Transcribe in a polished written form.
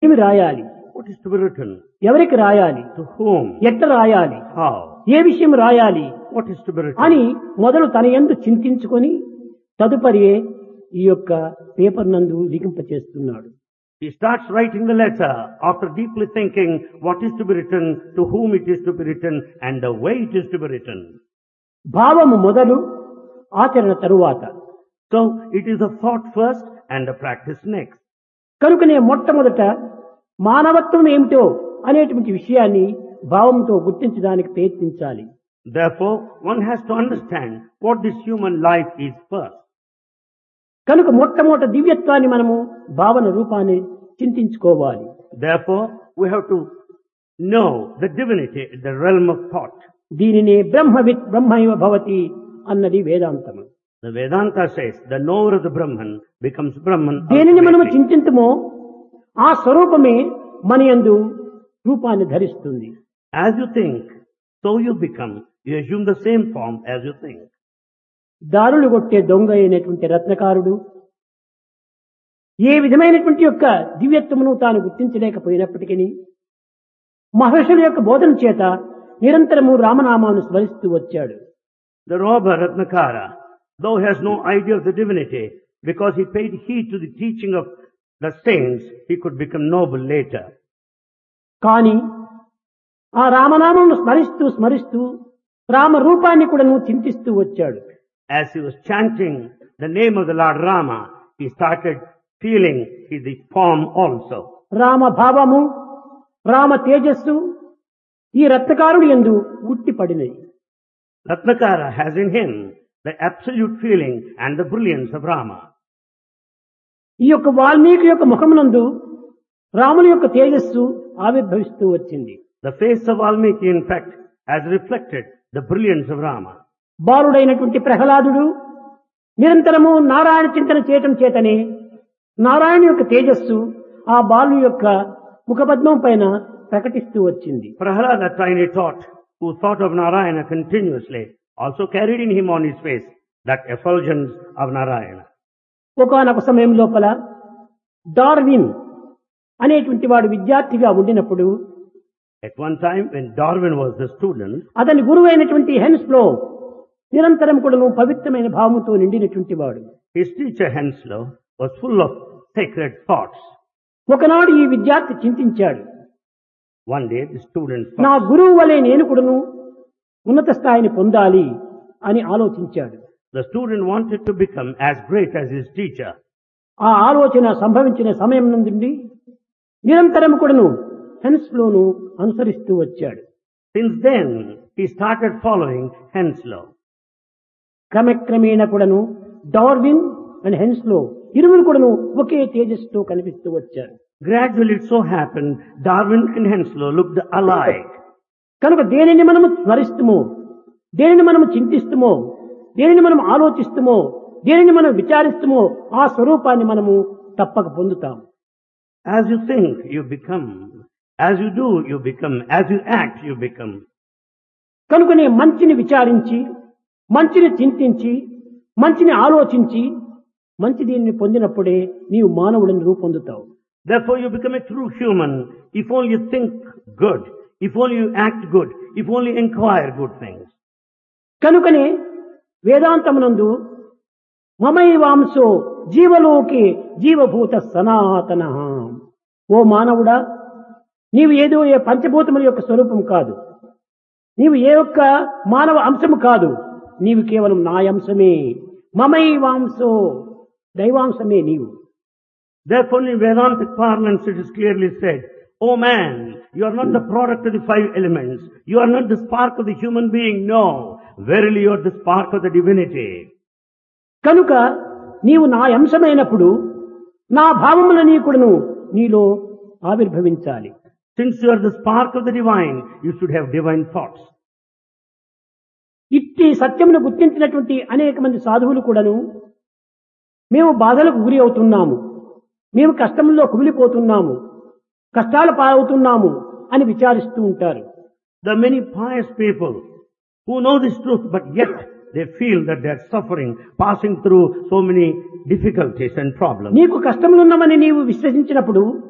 ఏమి రాయాలి, What is to be written? ఎవరికి రాయాలి, To whom? ఎట్లా రాయాలి, How? ఏ విషయం రాయాలి What is to be written? అని మొదలు తన యందు చింతించుకొని తదుపరి ఈ యొక్క పేపర్ నందు లిఖింపచేస్తున్నాడు. He starts writing the letter after deeply thinking what is to be written, to whom it is to be written, and the way it is to be written. భావము మొదలు ఆచరణ తరువాత. So it is a thought first and a practice next. కనుకనే మొట్టమొదట మానవత్వం ఏమిటో అనేటువంటి విషయాన్ని భావంతో గుర్తించడానికి ప్రయత్నించాలి. Therefore, one has to understand what this human life is first. కనుక మొట్టమొదట దివ్యత్వాన్ని మనము భావన రూపాన్ని చింతించుకోవాలి. Therefore, we have to know the divinity, the realm of thought. దీనినే బ్రహ్మవిత్ బ్రహ్మైవ భవతి అన్నది వేదాంతము. The Vedanta says the knower of the Brahman becomes Brahman. దేనిని మనము ultimately. చింతింతుమో ఆ స్వరూపమే మన యందు రూపాన్ని ధరిస్తుంది. As you think, so you become. You assume the same form as you think. దారులు కొట్టే దొంగ అయినటువంటి రత్నకారుడు ఏ విధమైనటువంటి యొక్క దివ్యత్వమును తాను గుర్తించలేకపోయినప్పటికీ మహర్షుల యొక్క బోధన చేత నిరంతరము రామనామాన్ని స్మరిస్తూ వచ్చాడు. The robber Ratnakara, though he has no idea of the divinity, because he paid heed to the teaching of the saints, he could become noble later. కానీ ఆ రామనామమును స్మరిస్తూ స్మరిస్తూ రామ రూపాన్ని కూడా చింతిస్తూ వచ్చాడు. As he was chanting the name of the Lord Rama, he started feeling the form also. Rama భావము రామ తేజస్సు ఈ రత్నకారుడు యందు ఉట్టిపడినది. Ratnakara has in him the absolute feeling and the brilliance of Rama. ఈ యొక్క వాల్మీకి యొక్క ముఖమునందు రాముని యొక్క తేజస్సు ఆవిర్భవిస్తూ వచ్చింది. The face of Valmiki, in fact, has reflected the brilliance of Rama. బాలుడైనటువంటి ప్రహ్లాదుడు నిరంతరము నారాయణ చింతన చేయటం చేతనే నారాయణ యొక్క తేజస్సు ఆ బాలు యొక్క ముఖపద్మం పైన ప్రకటిస్తూ వచ్చింది. Prahlada, the tiny tot, who thought of Narayana continuously, also carried in him on his face that effulgence of Narayana. ఒకానొక సమయం లోపల డార్విన్ అనేటువంటి వాడు విద్యార్థిగా ఉండినప్పుడు At one time, when Darwin was the student, అతని గురువు అయినటువంటి హెన్స్లో నిరంతరం కూడా పవిత్రమైన భావంతో నిండినటువంటి వాడు. his teacher Henslow was full of sacred thoughts. ఒకనాడు ఈ విద్యార్థి చింతించాడు, One day, the student నా thought, గురువు వలె నేను కూడాను ఉన్నత స్థాయిని పొందాలి అని ఆలోచించాడు. the student wanted to become as great as his teacher. ఆ ఆలోచన సంభవించిన సమయం నుండి నిరంతరం కూడాను హెన్స్లోను అనుసరిస్తూ వచ్చాడు. Since then, he started following Henslow. క్రమక్రమేణ కూడాను డార్విన్ అండ్ హెన్స్లో ఇరువురు కూడాను ఒకే తేజస్సుతో కనిపిస్తూ వచ్చారు. Gradually, it so happened, Darwin and Henslow looked alike. కనుక దేనిని మనము స్మరిస్తుమో, దేనిని మనము చింతిస్తుమో, దేనిని మనం ఆలోచిస్తుమో, దేనిని మనం విచారిస్తుమో ఆ స్వరూపాన్ని మనము తప్పక పొందుతాం. As you think, you become. As you do, you become. As you act, you become. కనుకనే మంచిని విచారించి, మంచిని చింతించి, మంచిని ఆలోచించి, మంచి దీనిని పొందినప్పుడే నీవు మానవుడిని రూపొందుతావు. Therefore, you become a true human if only you think good, if only you act good, if only you inquire good things. కనుకనే వేదాంతమునందు మమైవాంశో జీవలోకే జీవభూత సనాతన, ఓ మానవుడా, నీవు ఏదో ఏ పంచభూతముల యొక్క స్వరూపం కాదు, నీవు ఏ ఒక్క మానవ అంశము కాదు, నీవు కేవలం నా అంశమే. మమైవాంశో, దైవాంశమే నీవు. Therefore, in Vedantic parlance, it is clearly said, "O man, you are not the product of the five elements. You are not the spark of the human being. No, verily you are the spark of the divinity." కనుక నీవు నా అంశమైనప్పుడు నా భావములని కూడాను నీలో ఆవిర్భవించాలి. Since you are the spark of the divine, you should have divine thoughts. ఇట్టి సత్యమును గుర్తించినటువంటి అనేక మంది సాధువులు కూడాను మేము బాధలకు గురి అవుతున్నాము, మేము కష్టంలో కుమిలిపోతున్నాము, కష్టాల పాలవుతున్నాము అని విచారిస్తూ ఉంటారు. There are many pious people who know this truth, but yet they feel that they are suffering, passing through so many difficulties and problems. నీకు కష్టములున్నామని నీవు విశ్వసించినప్పుడు